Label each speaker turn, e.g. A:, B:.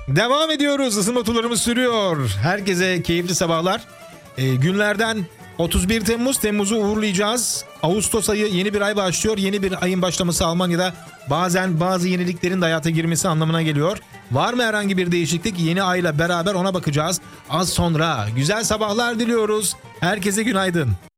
A: Devam ediyoruz. Isınma turlarımız sürüyor. Herkese keyifli sabahlar. Günlerden 31 Temmuz. Temmuz'u uğurlayacağız. Ağustos ayı, yeni bir ay başlıyor. Yeni bir ayın başlaması Almanya'da bazen bazı yeniliklerin de hayata girmesi anlamına geliyor. Var mı herhangi bir değişiklik? Yeni ayla beraber ona bakacağız. Az sonra güzel sabahlar diliyoruz. Herkese günaydın.